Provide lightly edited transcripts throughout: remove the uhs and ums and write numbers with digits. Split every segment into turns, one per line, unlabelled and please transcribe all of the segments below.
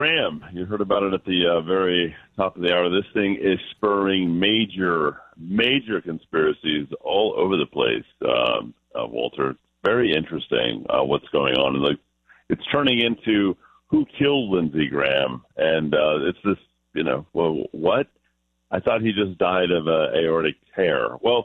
Graham, you heard about it at the very top of the hour. This thing is spurring major conspiracies all over the place, Walter. Very interesting what's going on. And it's turning into who killed Lindsey Graham. And it's this, well, what? I thought he just died of an aortic tear. Well,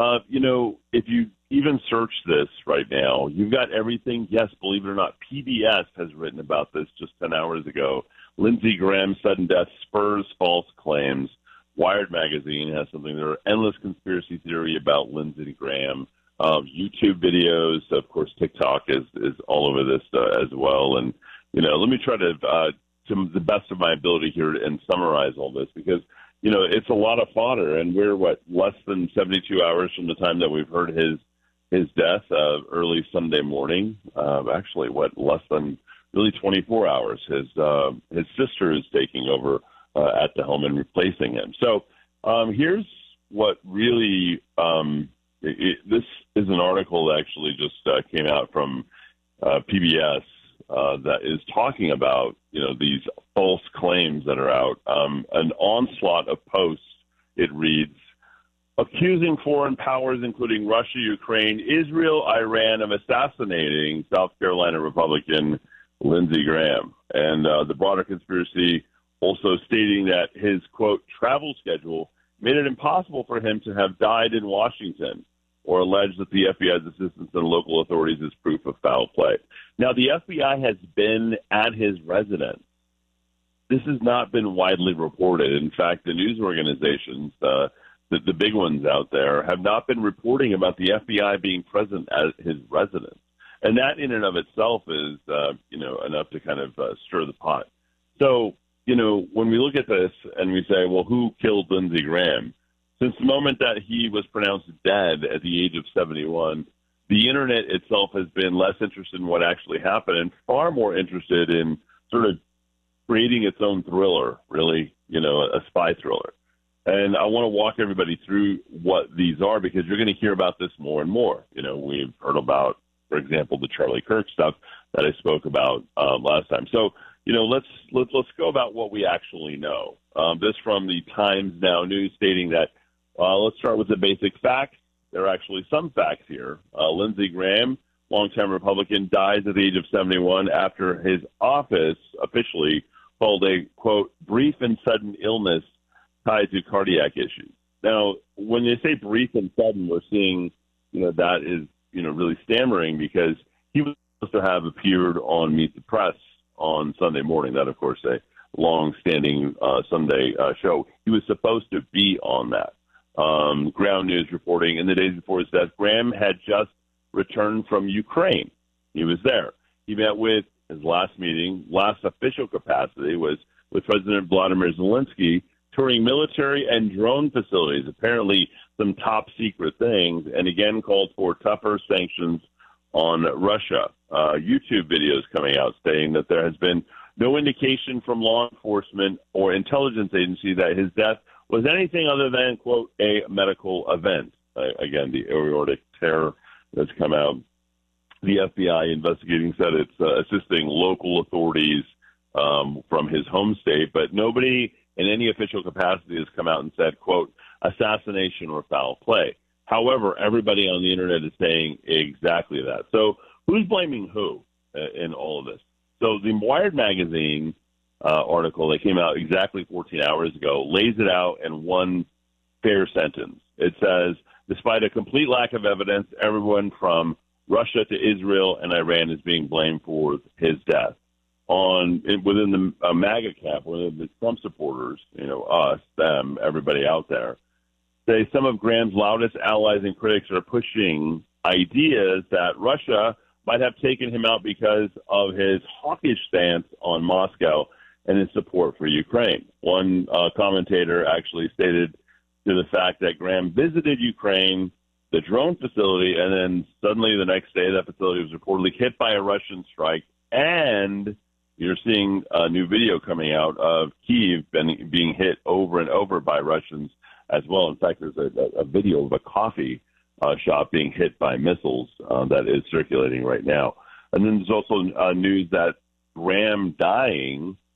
if you even search this right now, you've got everything. Yes, believe it or not, PBS has written about this just 10 hours ago. Lindsey Graham's sudden death spurs false claims. Wired magazine has something. There are endless conspiracy theory about Lindsey Graham. YouTube videos, of course, TikTok is all over this as well. And, let me try to the best of my ability here and summarize all this because, it's a lot of fodder. And we're, less than 72 hours from the time that we've heard his death early Sunday morning. Actually, less than really 24 hours. His sister is taking over at the helm and replacing him. So here's what really this is an article that actually just came out from PBS that is talking about these false claims that are out. An onslaught of posts. It reads, accusing foreign powers, including Russia, Ukraine, Israel, Iran, of assassinating South Carolina Republican Lindsey Graham. And the broader conspiracy also stating that his, quote, travel schedule made it impossible for him to have died in Washington, or alleged that the FBI's assistance in local authorities is proof of foul play. Now, the FBI has been at his residence. This has not been widely reported. In fact, the news organizations, the big ones out there, have not been reporting about the FBI being present at his residence. And that in and of itself is, enough to kind of stir the pot. So, when we look at this and we say, well, who killed Lindsey Graham? Since the moment that he was pronounced dead at the age of 71, the Internet itself has been less interested in what actually happened and far more interested in sort of creating its own thriller, really, a spy thriller. And I want to walk everybody through what these are because you're going to hear about this more and more. We've heard about, for example, the Charlie Kirk stuff that I spoke about last time. So, let's go about what we actually know. This from the Times Now News stating that, let's start with the basic facts. There are actually some facts here. Lindsey Graham, longtime Republican, dies at the age of 71 after his office officially called a, quote, brief and sudden illness tied to cardiac issues. Now, when they say brief and sudden, we're seeing, that is, really stammering because he was supposed to have appeared on Meet the Press on Sunday morning. That, of course, a long-standing Sunday show. He was supposed to be on that. Ground News reporting in the days before his death, Graham had just returned from Ukraine. He was there. He met with his last meeting, last official capacity was with President Vladimir Zelensky, touring military and drone facilities, apparently some top secret things, and again called for tougher sanctions on Russia. YouTube videos coming out stating that there has been no indication from law enforcement or intelligence agency that his death was anything other than, quote, a medical event. Again, the aortic tear that's come out. The FBI investigating said it's assisting local authorities from his home state, but nobody in any official capacity has come out and said, quote, assassination or foul play. However, everybody on the Internet is saying exactly that. So who's blaming who in all of this? So the Wired magazine article that came out exactly 14 hours ago lays it out in one fair sentence. It says, despite a complete lack of evidence, everyone from Russia to Israel and Iran is being blamed for his death. Within the MAGA camp, within the Trump supporters, us, them, everybody out there, say some of Graham's loudest allies and critics are pushing ideas that Russia might have taken him out because of his hawkish stance on Moscow and his support for Ukraine. One commentator actually stated to the fact that Graham visited Ukraine, the drone facility, and then suddenly the next day that facility was reportedly hit by a Russian strike, and you're seeing a new video coming out of Kyiv being hit over and over by Russians as well. In fact, there's a video of a coffee shop being hit by missiles that is circulating right now. And then there's also news that Graham dying